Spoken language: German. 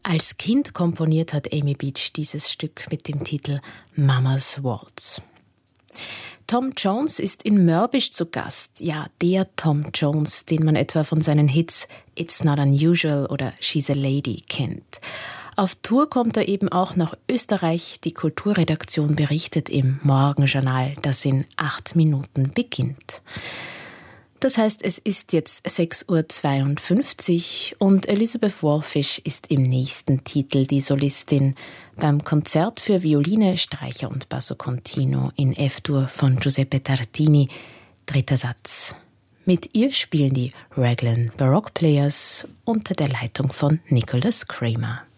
Als Kind komponiert hat Amy Beach dieses Stück mit dem Titel Mama's Waltz. Tom Jones ist in Mörbisch zu Gast. Ja, der Tom Jones, den man etwa von seinen Hits It's Not Unusual oder She's a Lady kennt. Auf Tour kommt er eben auch nach Österreich. Die Kulturredaktion berichtet im Morgenjournal, das in 8 Minuten beginnt. Das heißt, es ist jetzt 6:52 Uhr und Elizabeth Wallfisch ist im nächsten Titel die Solistin beim Konzert für Violine, Streicher und Basso Continuo in F-Dur von Giuseppe Tartini, 3. Satz. Mit ihr spielen die Raglan Baroque Players unter der Leitung von Nicholas Kramer.